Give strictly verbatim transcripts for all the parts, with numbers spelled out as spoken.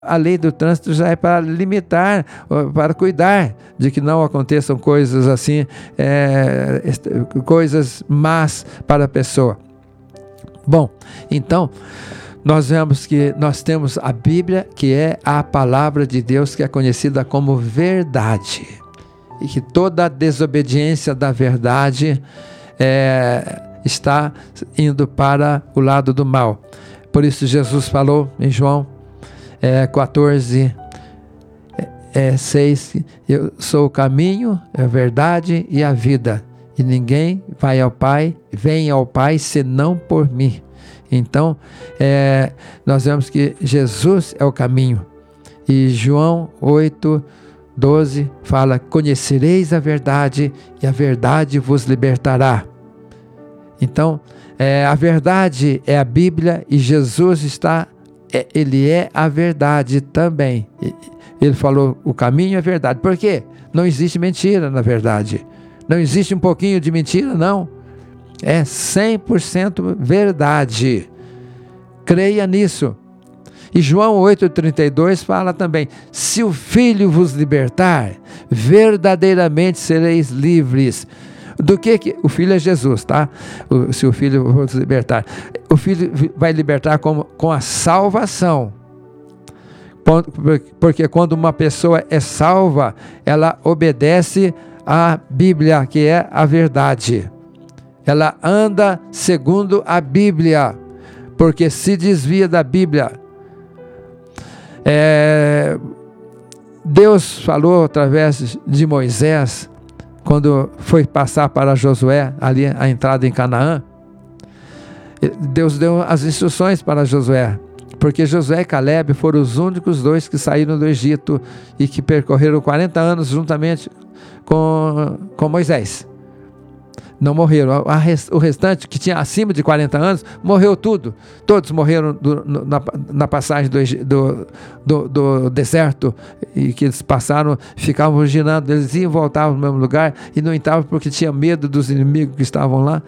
A lei do trânsito já é para limitar, para cuidar de que não aconteçam coisas assim, é, coisas más para a pessoa. Bom, então, nós vemos que nós temos a Bíblia, que é a palavra de Deus, que é conhecida como verdade. E que toda a desobediência da verdade é, está indo para o lado do mal. Por isso Jesus falou em João É, quatorze, é, seis, eu sou o caminho, a verdade e a vida, e ninguém vai ao Pai, vem ao Pai senão por mim. Então, é, nós vemos que Jesus é o caminho, e João oito, doze fala: conhecereis a verdade, e a verdade vos libertará. Então, é, a verdade é a Bíblia, e Jesus está Ele é a verdade também. Ele falou: o caminho é a verdade. Por quê? Não existe mentira na verdade. Não existe um pouquinho de mentira, não. É cem por cento verdade. Creia nisso. E João oito, trinta e dois fala também: se o Filho vos libertar, verdadeiramente sereis livres. Do que que o Filho é Jesus, tá? O, se o Filho vos libertar, o Filho vai libertar com, com a salvação. Porque quando uma pessoa é salva, ela obedece à Bíblia, que é a verdade. Ela anda segundo a Bíblia, porque se desvia da Bíblia. É, Deus falou através de Moisés, quando foi passar para Josué, ali a entrada em Canaã, Deus deu as instruções para Josué, porque Josué e Caleb foram os únicos dois que saíram do Egito e que percorreram quarenta anos juntamente com, com Moisés. Não morreram. O restante, que tinha acima de quarenta anos, morreu tudo. Todos morreram do, na, na passagem do, do, do, do deserto, e que eles passaram, ficavam girando, eles iam e voltavam no mesmo lugar, e não entravam porque tinha medo dos inimigos que estavam lá.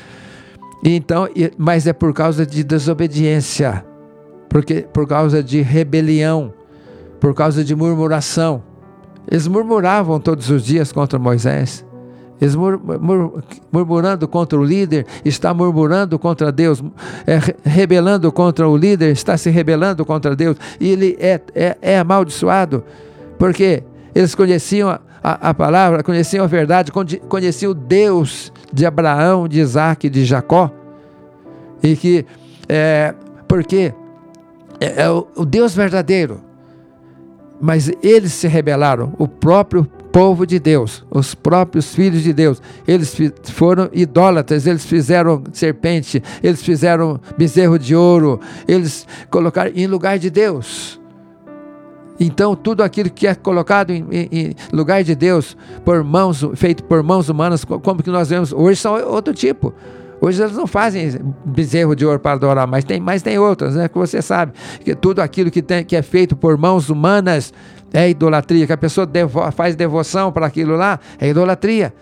E então, mas é por causa de desobediência, porque, por causa de rebelião, por causa de murmuração. Eles murmuravam todos os dias contra Moisés. Eles mur, mur, murmurando contra o líder, está murmurando contra Deus, é, rebelando contra o líder, está se rebelando contra Deus, e ele é, é, é amaldiçoado, porque eles conheciam a, a, a palavra, conheciam a verdade, conheciam o Deus de Abraão, de Isaac e de Jacó, e que, é, porque é, é o, o Deus verdadeiro, mas eles se rebelaram, o próprio povo de Deus, os próprios filhos de Deus, eles foram idólatras, eles fizeram serpente, eles fizeram bezerro de ouro, eles colocaram em lugar de Deus. Então tudo aquilo que é colocado em, em, em lugar de Deus, por mãos, feito por mãos humanas, como que nós vemos hoje, são outro tipo. Hoje eles não fazem bezerro de ouro para adorar, mas tem, mas tem outras, né, que você sabe, que tudo aquilo que, tem, que é feito por mãos humanas é idolatria, que a pessoa devo, faz devoção para aquilo lá, é idolatria.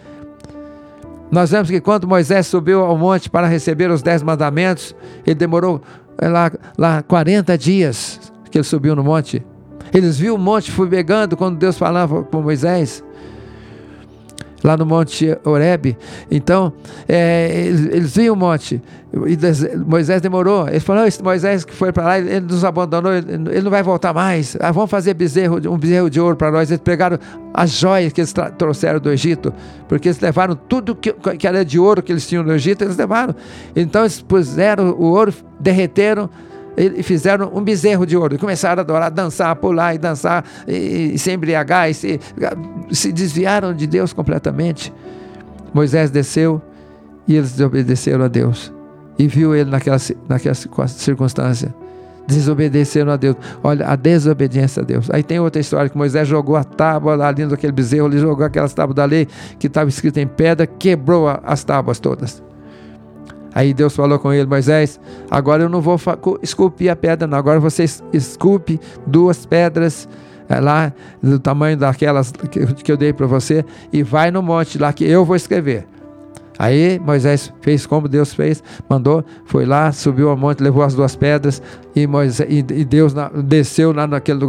Nós vemos que quando Moisés subiu ao monte para receber os dez mandamentos, ele demorou lá, lá quarenta dias que ele subiu no monte. Eles viram o monte fumegando quando Deus falava com Moisés, lá no monte Horebe. Então, é, eles, eles viam o monte, e Moisés demorou, ele falou: esse Moisés que foi para lá, ele nos abandonou, ele, ele não vai voltar mais, ah, vamos fazer bezerro, um bezerro de ouro para nós. Eles pegaram as joias que eles tra- trouxeram do Egito, porque eles levaram tudo que, que era de ouro que eles tinham no Egito, eles levaram. Então eles puseram o ouro, derreteram e fizeram um bezerro de ouro, e começaram a adorar, dançar, pular e dançar, e, e se embriagar, e se, se desviaram de Deus completamente. Moisés desceu e eles desobedeceram a Deus, e viu ele naquela, naquela circunstância, desobedeceram a Deus. Olha, a desobediência a Deus. Aí tem outra história, que Moisés jogou a tábua lá dentro daquele bezerro, ele jogou aquelas tábuas da lei, que estava escrita em pedra, quebrou a, as tábuas todas. Aí Deus falou com ele: Moisés, agora eu não vou esculpir a pedra não, agora você esculpe duas pedras é, lá, do tamanho daquelas que, que eu dei para você, e vai no monte lá que eu vou escrever. Aí Moisés fez como Deus fez, mandou, foi lá, subiu ao monte, levou as duas pedras, e, Moisés, e, e Deus na, desceu lá naquele lugar.